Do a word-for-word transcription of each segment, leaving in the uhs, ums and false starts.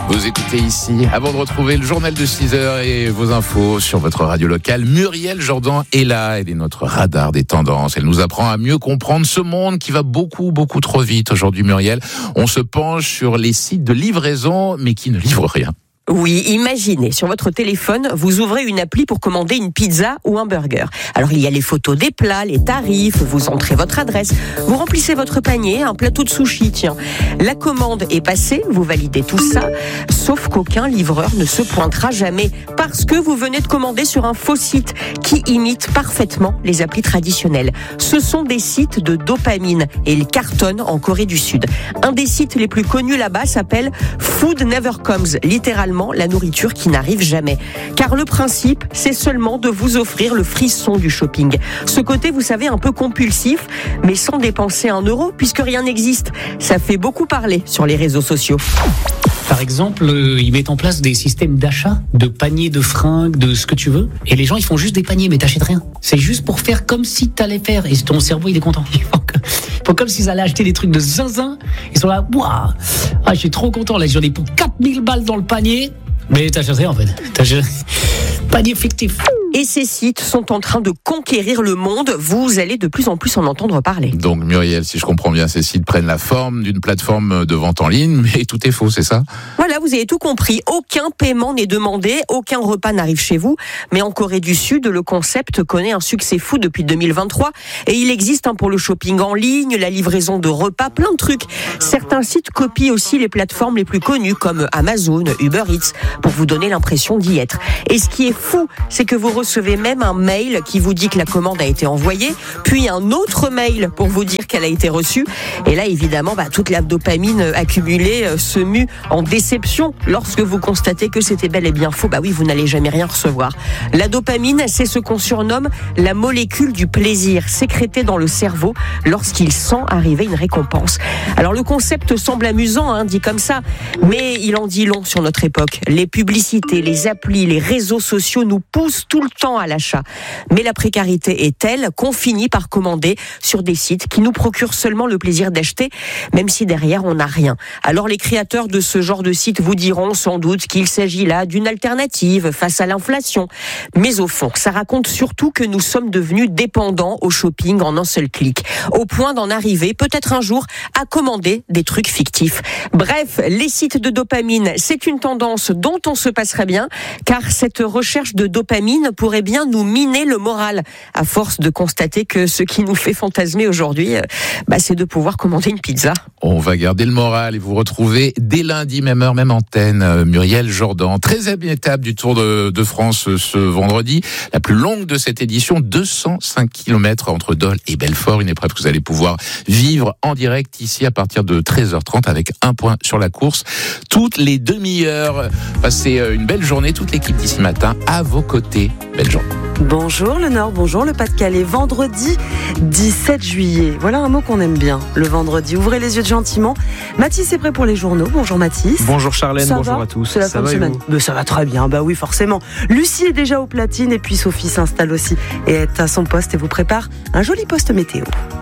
Vous écoutez ici, avant de retrouver le journal de six heures et vos infos sur votre radio locale, Muriel Jourdan est là, elle est notre radar des tendances. Elle nous apprend à mieux comprendre ce monde qui va beaucoup, beaucoup trop vite. Aujourd'hui, Muriel, on se penche sur les sites de livraison, mais qui ne livrent rien. Oui, imaginez, sur votre téléphone, vous ouvrez une appli pour commander une pizza ou un burger. Alors il y a les photos des plats, les tarifs, vous entrez votre adresse, vous remplissez votre panier, un plateau de sushi, tiens. La commande est passée, vous validez tout ça, sauf qu'aucun livreur ne se pointera jamais parce que vous venez de commander sur un faux site qui imite parfaitement les applis traditionnelles. Ce sont des sites de dopamine et ils cartonnent en Corée du Sud. Un des sites les plus connus là-bas s'appelle Food Never Comes, littéralement la nourriture qui n'arrive jamais. Car le principe, c'est seulement de vous offrir le frisson du shopping. Ce côté, vous savez, un peu compulsif, mais sans dépenser un euro, puisque rien n'existe. Ça fait beaucoup parler sur les réseaux sociaux. Par exemple, euh, ils mettent en place des systèmes d'achat, de paniers de fringues, de ce que tu veux. Et les gens, ils font juste des paniers, mais t'achètes rien. C'est juste pour faire comme si t'allais faire. Et ton cerveau, il est content. Ils font comme, ils font comme s'ils allaient acheter des trucs de zinzin. Ils sont là, waouh, ah, je suis trop content. Là, j'en ai pour quatre mille balles dans le panier. Mais t'achètes rien, en fait. T'achètes... Panier fictif. Et ces sites sont en train de conquérir le monde. Vous allez de plus en plus en entendre parler. Donc Muriel, si je comprends bien, ces sites prennent la forme d'une plateforme de vente en ligne, mais tout est faux, c'est ça ? Voilà, vous avez tout compris. Aucun paiement n'est demandé, aucun repas n'arrive chez vous. Mais en Corée du Sud, le concept connaît un succès fou depuis deux mille vingt-trois. Et il existe hein, pour le shopping en ligne, la livraison de repas, plein de trucs. Certains sites copient aussi les plateformes les plus connues, comme Amazon, Uber Eats, pour vous donner l'impression d'y être. Et ce qui est fou, c'est que vous recevez même un mail qui vous dit que la commande a été envoyée, puis un autre mail pour vous dire qu'elle a été reçue. Et là, évidemment, bah, toute la dopamine accumulée euh, se mue en déception lorsque vous constatez que c'était bel et bien faux. Bah oui, vous n'allez jamais rien recevoir. La dopamine, c'est ce qu'on surnomme la molécule du plaisir, sécrétée dans le cerveau lorsqu'il sent arriver une récompense. Alors le concept semble amusant, hein, dit comme ça, mais il en dit long sur notre époque. Les publicités, les applis, les réseaux sociaux nous poussent tout le temps à l'achat. Mais la précarité est telle qu'on finit par commander sur des sites qui nous procurent seulement le plaisir d'acheter, même si derrière on n'a rien. Alors les créateurs de ce genre de site vous diront sans doute qu'il s'agit là d'une alternative face à l'inflation. Mais au fond, ça raconte surtout que nous sommes devenus dépendants au shopping en un seul clic, au point d'en arriver peut-être un jour à commander des trucs fictifs. Bref, les sites de dopamine, c'est une tendance dont on se passerait bien, car cette recherche de dopamine pourrait bien nous miner le moral, à force de constater que ce qui nous fait fantasmer aujourd'hui, bah, c'est de pouvoir commander une pizza. On va garder le moral et vous retrouver dès lundi, même heure, même antenne. Muriel Jourdan, treizième étape du Tour de, de France ce vendredi, la plus longue de cette édition, deux cent cinq kilomètres entre Dole et Belfort, une épreuve que vous allez pouvoir vivre en direct ici à partir de treize heures trente avec un point sur la course toutes les demi-heures. Passez une belle journée, toute l'équipe d'ici matin à vos côtés. Belle journée. Bonjour le Nord, bonjour le Pas-de-Calais. Vendredi dix-sept juillet. Voilà un mot qu'on aime bien, le vendredi. Ouvrez les yeux gentiment. Mathis est prêt pour les journaux. Bonjour Mathis. Bonjour Charlène, ça bonjour va à tous. C'est la ça fin va de semaine. Mais ça va très bien, bah oui forcément. Lucie est déjà aux platines et puis Sophie s'installe aussi et est à son poste et vous prépare un joli poste météo.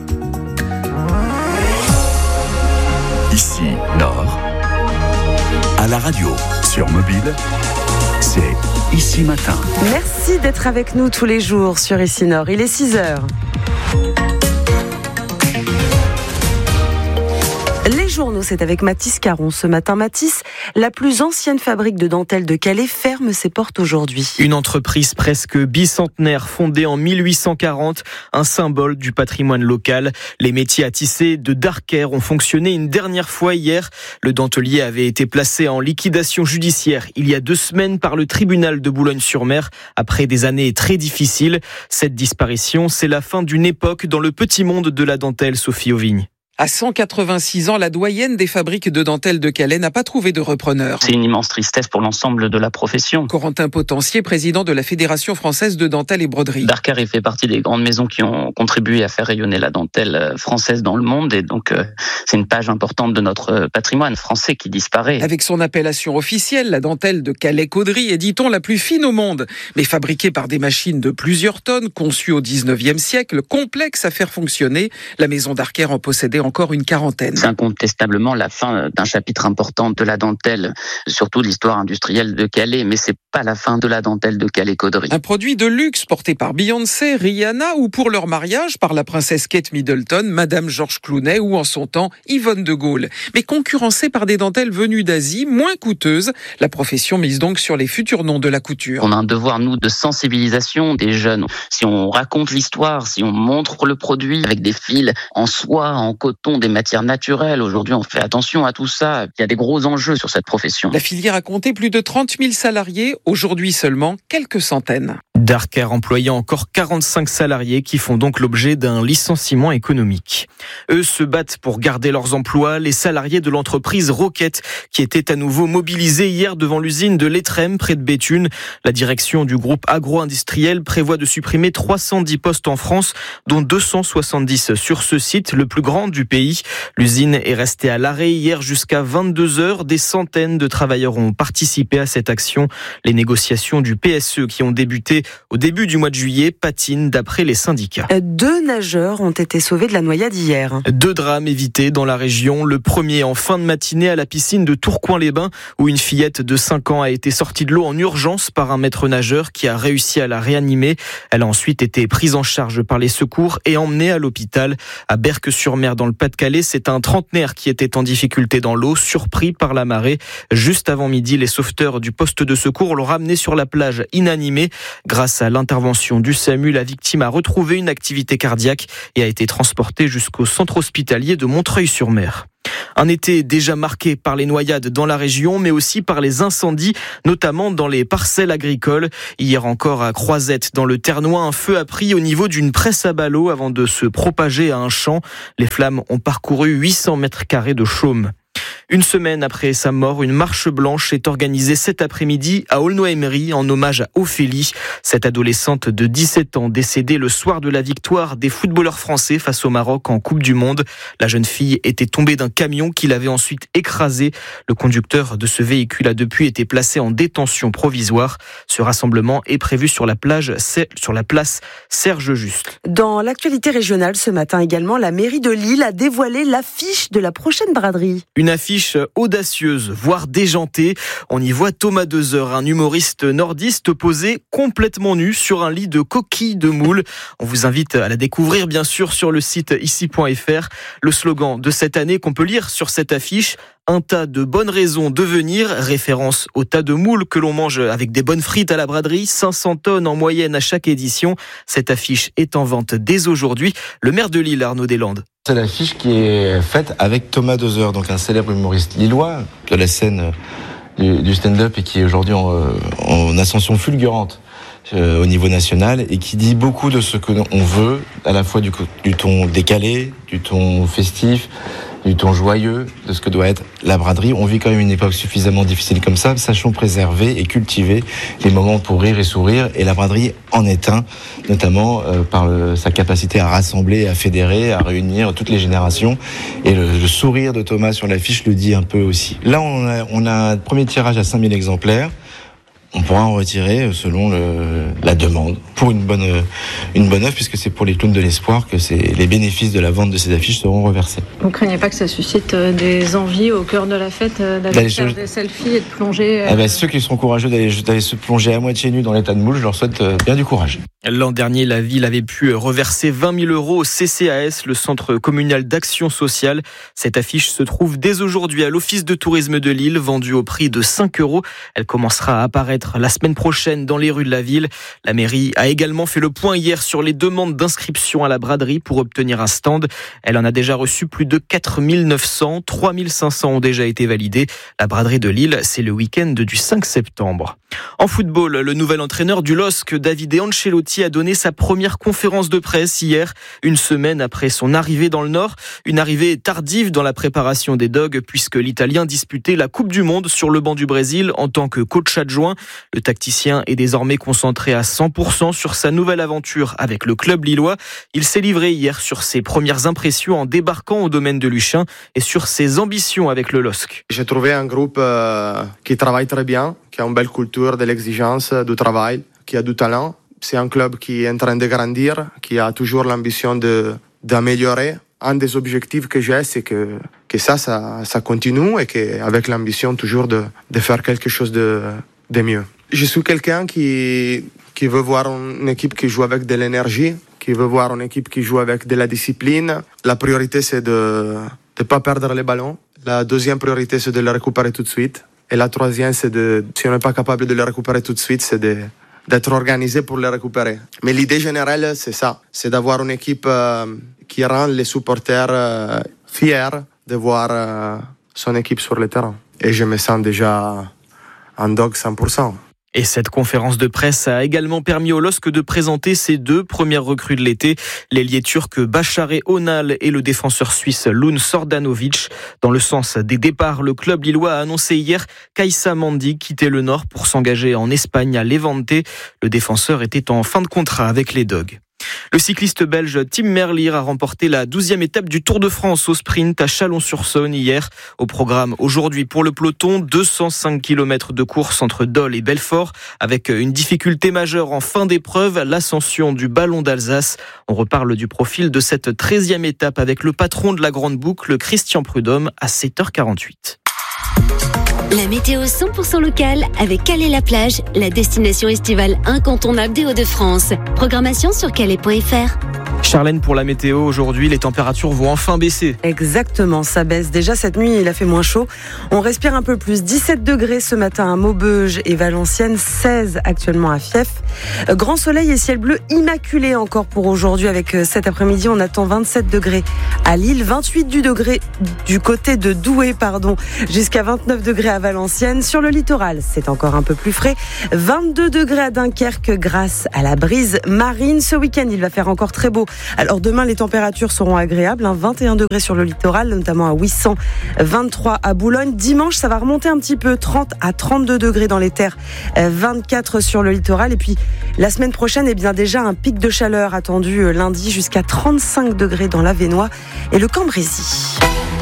Ici Nord, à la radio, sur mobile, c'est Ici Matin. Merci d'être avec nous tous les jours sur Ici Nord. Il est six heures. Les journaux, c'est avec Mathis Caron. Ce matin, Mathis, la plus ancienne fabrique de dentelle de Calais ferme ses portes aujourd'hui. Une entreprise presque bicentenaire fondée en mille huit cent quarante, un symbole du patrimoine local. Les métiers à tisser de Darker ont fonctionné une dernière fois hier. Le dentelier avait été placé en liquidation judiciaire il y a deux semaines par le tribunal de Boulogne-sur-Mer après des années très difficiles. Cette disparition, c'est la fin d'une époque dans le petit monde de la dentelle, Sophie Auvigne. À cent quatre-vingt-six ans, la doyenne des fabriques de dentelle de Calais n'a pas trouvé de repreneur. C'est une immense tristesse pour l'ensemble de la profession. Corentin Potencier, président de la Fédération française de dentelle et broderie. Darker fait partie des grandes maisons qui ont contribué à faire rayonner la dentelle française dans le monde et donc euh, c'est une page importante de notre patrimoine français qui disparaît. Avec son appellation officielle, la dentelle de Calais-Caudry est, dit-on, la plus fine au monde, mais fabriquée par des machines de plusieurs tonnes, conçues au dix-neuvième siècle, complexe à faire fonctionner. La maison Darker en possédait en encore une quarantaine. C'est incontestablement la fin d'un chapitre important de la dentelle, surtout de l'histoire industrielle de Calais, mais c'est pas la fin de la dentelle de Calais-Caudry. Un produit de luxe porté par Beyoncé, Rihanna ou pour leur mariage par la princesse Kate Middleton, Madame George Clooney ou en son temps Yvonne de Gaulle. Mais concurrencé par des dentelles venues d'Asie, moins coûteuses, la profession mise donc sur les futurs noms de la couture. On a un devoir, nous, de sensibilisation des jeunes. Si on raconte l'histoire, si on montre le produit avec des fils en soie, en coton, des matières naturelles, aujourd'hui on fait attention à tout ça. Il y a des gros enjeux sur cette profession. La filière a compté plus de trente mille salariés, aujourd'hui seulement quelques centaines. Darker employant encore quarante-cinq salariés qui font donc l'objet d'un licenciement économique. Eux se battent pour garder leurs emplois, les salariés de l'entreprise Roquette qui étaient à nouveau mobilisés hier devant l'usine de l'Étrême près de Béthune. La direction du groupe agro-industriel prévoit de supprimer trois cent dix postes en France, dont deux cent soixante-dix sur ce site, le plus grand du pays. L'usine est restée à l'arrêt hier jusqu'à vingt-deux heures. Des centaines de travailleurs ont participé à cette action. Les négociations du P S E qui ont débuté au début du mois de juillet patinent d'après les syndicats. Deux nageurs ont été sauvés de la noyade hier. Deux drames évités dans la région. Le premier en fin de matinée à la piscine de Tourcoing-les-Bains où une fillette de cinq ans a été sortie de l'eau en urgence par un maître nageur qui a réussi à la réanimer. Elle a ensuite été prise en charge par les secours et emmenée à l'hôpital. À Berck-sur-Mer dans le Pas-de-Calais, c'est un trentenaire qui était en difficulté dans l'eau, surpris par la marée. Juste avant midi, les sauveteurs du poste de secours l'ont ramené sur la plage inanimé. Grâce à l'intervention du SAMU, la victime a retrouvé une activité cardiaque et a été transportée jusqu'au centre hospitalier de Montreuil-sur-Mer. Un été déjà marqué par les noyades dans la région, mais aussi par les incendies, notamment dans les parcelles agricoles. Hier encore à Croisette, dans le Ternois, un feu a pris au niveau d'une presse à ballots avant de se propager à un champ. Les flammes ont parcouru huit cents mètres carrés de chaume. Une semaine après sa mort, une marche blanche est organisée cet après-midi à Aulnoy-Emery en hommage à Ophélie. Cette adolescente de dix-sept ans décédée le soir de la victoire des footballeurs français face au Maroc en Coupe du Monde. La jeune fille était tombée d'un camion qui l'avait ensuite écrasée. Le conducteur de ce véhicule a depuis été placé en détention provisoire. Ce rassemblement est prévu sur la plage, sur la place Serge Juste. Dans l'actualité régionale ce matin également, la mairie de Lille a dévoilé l'affiche de la prochaine braderie. Une affiche audacieuse, voire déjantée. On y voit Thomas Dezer, un humoriste nordiste posé complètement nu sur un lit de coquilles de moule. On vous invite à la découvrir bien sûr sur le site ici point f r. Le slogan de cette année qu'on peut lire sur cette affiche: un tas de bonnes raisons de venir, référence au tas de moules que l'on mange avec des bonnes frites à la braderie, cinq cents tonnes en moyenne à chaque édition. Cette affiche est en vente dès aujourd'hui. Le maire de Lille, Arnaud Deslandes. C'est l'affiche qui est faite avec Thomas Dezer, donc un célèbre humoriste lillois de la scène du, du stand-up et qui est aujourd'hui en, en ascension fulgurante euh, au niveau national et qui dit beaucoup de ce que l'on veut, à la fois du, du ton décalé, du ton festif, du ton joyeux, de ce que doit être la braderie. On vit quand même une époque suffisamment difficile comme ça. Sachons préserver et cultiver les moments pour rire et sourire. Et la braderie en est un, notamment euh, par le, sa capacité à rassembler, à fédérer, à réunir toutes les générations. Et le, le sourire de Thomas sur l'affiche le dit un peu aussi. Là, on a, on a un premier tirage à cinq mille exemplaires. On pourra en retirer selon le, la demande pour une bonne, une bonne œuvre, puisque c'est pour les clowns de l'espoir que c'est, les bénéfices de la vente de ces affiches seront reversés. Vous ne craignez pas que ça suscite des envies au cœur de la fête d'aller bah, faire je... des selfies et de plonger ah bah, Ceux qui seront courageux d'aller, d'aller se plonger à moitié nus dans l'état de moule, je leur souhaite bien du courage. L'an dernier, la ville avait pu reverser vingt mille euros au C C A S, le Centre communal d'action sociale. Cette affiche se trouve dès aujourd'hui à l'Office de tourisme de Lille, vendue au prix de cinq euros. Elle commencera à apparaître la semaine prochaine dans les rues de la ville. La mairie a également fait le point hier sur les demandes d'inscription à la braderie pour obtenir un stand. Elle en a déjà reçu plus de quatre mille neuf cents, trois mille cinq cents ont déjà été validés. La braderie de Lille, c'est le week-end du cinq septembre. En football, le nouvel entraîneur du L O S C, Davide Ancelotti, a donné sa première conférence de presse hier, une semaine après son arrivée dans le Nord. Une arrivée tardive dans la préparation des Dogs, puisque l'Italien disputait la Coupe du Monde sur le banc du Brésil en tant que coach adjoint. Le tacticien est désormais concentré à cent pour cent sur sa nouvelle aventure avec le club lillois. Il s'est livré hier sur ses premières impressions en débarquant au domaine de Luchin et sur ses ambitions avec le L O S C. J'ai trouvé un groupe euh, qui travaille très bien, qui a une belle culture de l'exigence, du travail, qui a du talent. C'est un club qui est en train de grandir, qui a toujours l'ambition de, d'améliorer un des objectifs que j'ai, c'est que, que ça, ça, ça continue et qu'avec l'ambition toujours de, de faire quelque chose de, de mieux. Je suis quelqu'un qui, qui veut voir une équipe qui joue avec de l'énergie, qui veut voir une équipe qui joue avec de la discipline. La priorité, c'est de ne pas perdre les ballons. La deuxième priorité, c'est de les récupérer tout de suite. Et la troisième, c'est de, si on n'est pas capable de les récupérer tout de suite, c'est de, d'être organisé pour les récupérer. Mais l'idée générale, c'est ça. C'est d'avoir une équipe euh, qui rend les supporters euh, fiers de voir euh, son équipe sur le terrain. Et je me sens déjà un dog cent pour cent. Et cette conférence de presse a également permis au L O S C de présenter ses deux premières recrues de l'été, l'ailier turc Bacharé Onal et le défenseur suisse Lun Sordanovic. Dans le sens des départs, le club lillois a annoncé hier qu'Aïssa Mandi quittait le Nord pour s'engager en Espagne à Levante. Le défenseur était en fin de contrat avec les Dogs. Le cycliste belge Tim Merlier a remporté la douzième étape du Tour de France au sprint à Chalon-sur-Saône hier. Au programme aujourd'hui pour le peloton, deux cent cinq kilomètres de course entre Dole et Belfort, avec une difficulté majeure en fin d'épreuve, l'ascension du Ballon d'Alsace. On reparle du profil de cette treizième étape avec le patron de la Grande Boucle, Christian Prudhomme, à sept heures quarante-huit. La météo cent pour cent locale avec Calais-la-Plage, la destination estivale incontournable des Hauts-de-France. Programmation sur calais point f r. Charlène, pour la météo, aujourd'hui, les températures vont enfin baisser. Exactement, ça baisse. Déjà, cette nuit, il a fait moins chaud. On respire un peu plus. dix-sept degrés ce matin à Maubeuge et Valenciennes, seize actuellement à Fief. Grand soleil et ciel bleu immaculé encore pour aujourd'hui. Avec cet après-midi, on attend vingt-sept degrés à Lille, vingt-huit du degré du côté de Douai, pardon, jusqu'à vingt-neuf degrés à Valenciennes. Sur le littoral, c'est encore un peu plus frais. vingt-deux degrés à Dunkerque grâce à la brise marine. Ce week-end, il va faire encore très beau. Alors demain, les températures seront agréables, hein, vingt et un degrés sur le littoral, notamment à Ouessant, vingt-trois à Boulogne. Dimanche, ça va remonter un petit peu, trente à trente-deux degrés dans les terres, vingt-quatre sur le littoral. Et puis la semaine prochaine, eh bien déjà un pic de chaleur attendu lundi jusqu'à trente-cinq degrés dans l'Avesnois et le Cambrésis.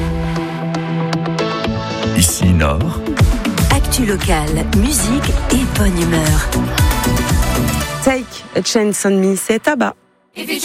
Ici Nord. Actu locale, musique et bonne humeur. Take a chance on me, c'est Tabac.